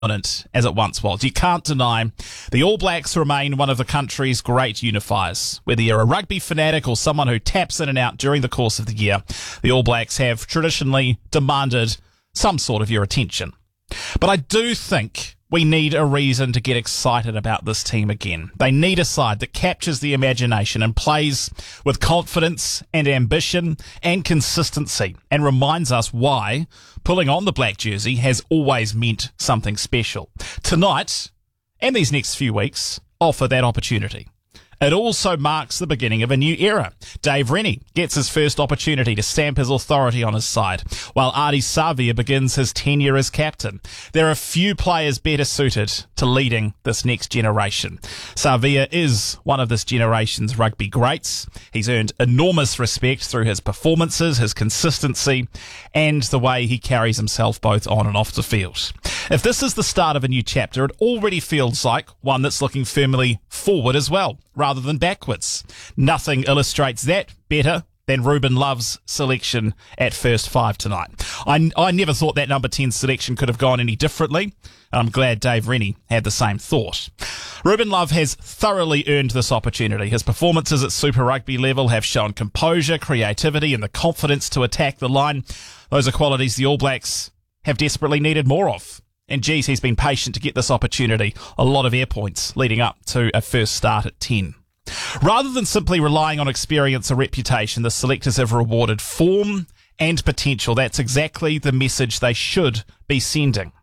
dominant as it once was. You can't deny the All Blacks remain one of the country's great unifiers. Whether you're a rugby fanatic or someone who taps in and out during the course of the year, the All Blacks have traditionally demanded some sort of your attention. But I do think we need a reason to get excited about this team again. They need a side that captures the imagination and plays with confidence and ambition and consistency and reminds us why pulling on the black jersey has always meant something special. Tonight, and these next few weeks, offer that opportunity. It also marks the beginning of a new era. Dave Rennie gets his first opportunity to stamp his authority on his side, while Ardie Savea begins his tenure as captain. There are few players better suited to leading this next generation. Savea is one of this generation's rugby greats. He's earned enormous respect through his performances, his consistency, and the way he carries himself both on and off the field. If this is the start of a new chapter, it already feels like one that's looking firmly forward as well, rather than backwards. Nothing illustrates that better than Ruben Love's selection at first five tonight. I never thought that number 10 selection could have gone any differently. I'm glad Dave Rennie had the same thought. Ruben Love has thoroughly earned this opportunity. His performances at Super Rugby level have shown composure, creativity, and the confidence to attack the line. Those are qualities the All Blacks have desperately needed more of. And geez, he's been patient to get this opportunity. A lot of air points leading up to a first start at 10. Rather than simply relying on experience or reputation, the selectors have rewarded form and potential. That's exactly the message they should be sending.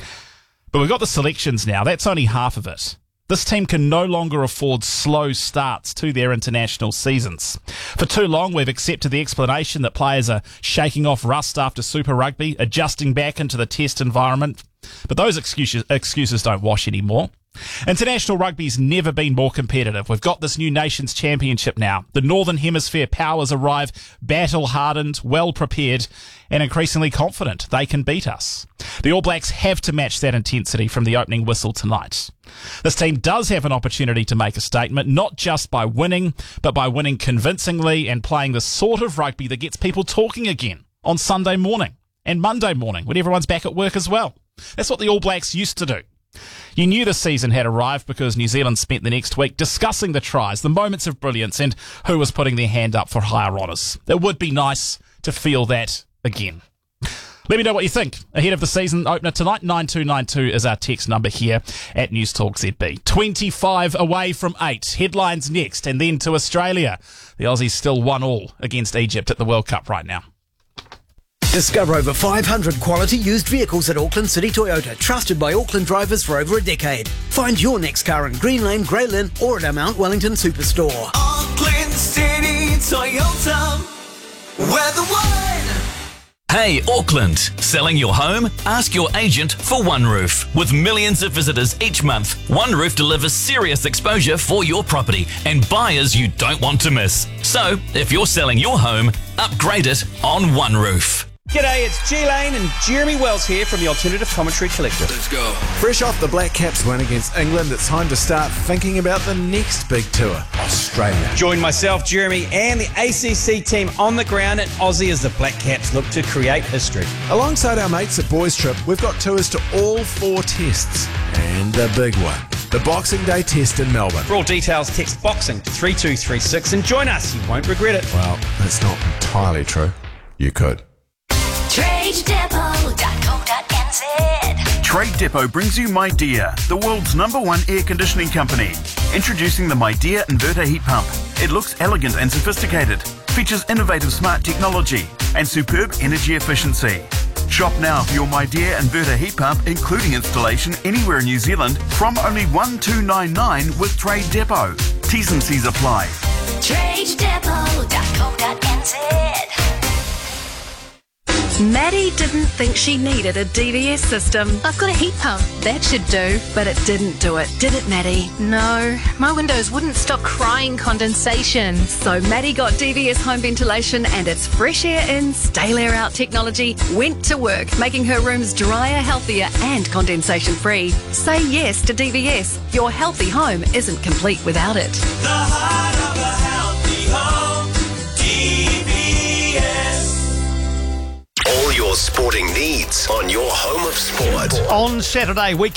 But we've got the selections now. That's only half of it. This team can no longer afford slow starts to their international seasons. For too long, we've accepted the explanation that players are shaking off rust after Super Rugby, adjusting back into the test environment. But those excuses don't wash anymore. International rugby's never been more competitive. We've got this new Nations Championship now. The Northern Hemisphere powers arrive battle-hardened, well-prepared, and increasingly confident they can beat us. The All Blacks have to match that intensity from the opening whistle tonight. This team does have an opportunity to make a statement, not just by winning, but by winning convincingly and playing the sort of rugby that gets people talking again on Sunday morning and Monday morning when everyone's back at work as well. That's what the All Blacks used to do. You knew the season had arrived because New Zealand spent the next week discussing the tries, the moments of brilliance, and who was putting their hand up for higher honours. It would be nice to feel that again. Let me know what you think ahead of the season opener tonight. 9292 is our text number here at News Talk ZB. 25 away from 8. Headlines next, and then to Australia. The Aussies still 1-1 against Egypt at the World Cup right now. Discover over 500 quality used vehicles at Auckland City Toyota, trusted by Auckland drivers for over a decade. Find your next car in Green Lane, Grey Lynn, or at our Mount Wellington Superstore. Auckland City Toyota, we're the one. Hey Auckland, selling your home? Ask your agent for One Roof. With millions of visitors each month, One Roof delivers serious exposure for your property and buyers you don't want to miss. So, if you're selling your home, upgrade it on One Roof. G'day, it's G Lane and Jeremy Wells here from the Alternative Commentary Collective. Let's go. Fresh off the Black Caps win against England, it's time to start thinking about the next big tour, Australia. Join myself, Jeremy, and the ACC team on the ground in Aussie as the Black Caps look to create history. Alongside our mates at Boys Trip, we've got tours to all 4 tests. And the big one, the Boxing Day test in Melbourne. For all details, text BOXING to 3236 and join us. You won't regret it. Well, that's not entirely true. You could. TradeDepot.co.nz. Trade Depot brings you MyDear, the world's #1 air conditioning company. Introducing the MyDear inverter heat pump. It looks elegant and sophisticated, features innovative smart technology and superb energy efficiency. Shop now for your MyDear inverter heat pump, including installation anywhere in New Zealand from only $1,299 with Trade Depot. T's and C's apply. TradeDepot.co.nz. Maddie didn't think she needed a DVS system. I've got a heat pump. That should do. But it didn't do it, did it, Maddie? No, my windows wouldn't stop crying condensation. So Maddie got DVS home ventilation and its fresh air in, stale air out technology went to work, making her rooms drier, healthier and condensation free. Say yes to DVS. Your healthy home isn't complete without it. The heart of a healthy home, DVS. All your sporting needs on your home of sport. On Saturday, we